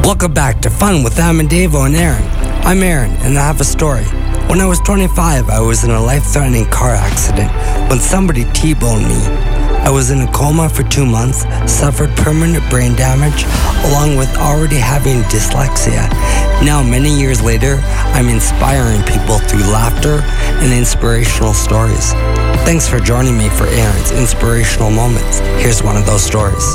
Welcome back to Fun with Davo and Aaron. I'm Aaron, and I have a story. When I was 25, I was in a life-threatening car accident when somebody T-boned me. I was in a coma for 2 months, suffered permanent brain damage, along with already having dyslexia. Now, many years later, I'm inspiring people through laughter and inspirational stories. Thanks for joining me for Aaron's Inspirational Moments. Here's one of those stories.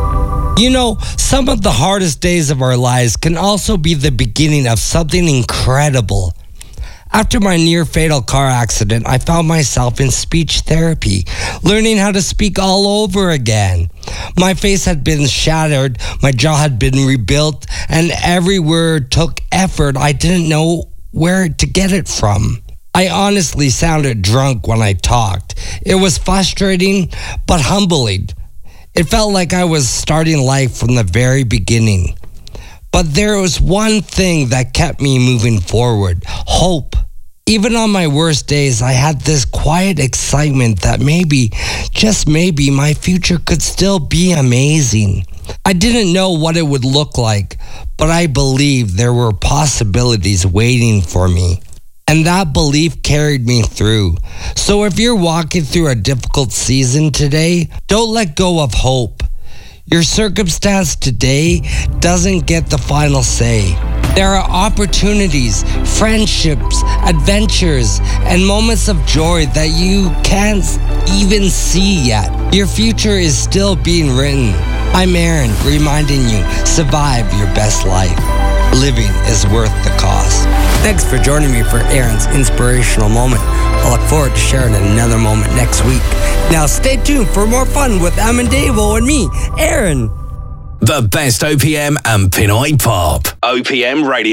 You know, some of the hardest days of our lives can also be the beginning of something incredible. After my near-fatal car accident, I found myself in speech therapy, learning how to speak all over again. My face had been shattered, my jaw had been rebuilt, and every word took effort. I didn't know where to get it from. I honestly sounded drunk when I talked. It was frustrating, but humbling. It felt like I was starting life from the very beginning. But there was one thing that kept me moving forward: hope. Even on my worst days, I had this quiet excitement that maybe, just maybe, my future could still be amazing. I didn't know what it would look like, but I believed there were possibilities waiting for me. And that belief carried me through. So if you're walking through a difficult season today, don't let go of hope. Your circumstance today doesn't get the final say. There are opportunities, friendships, adventures, and moments of joy that you can't even see yet. Your future is still being written. I'm Aaron, reminding you, survive your best life. Living is worth the cost. Thanks for joining me for Aaron's Inspirational Moment. I look forward to sharing another moment next week. Now stay tuned for more fun with Davo and me, Aaron. The best OPM and Pinoy Pop. OPM Radio.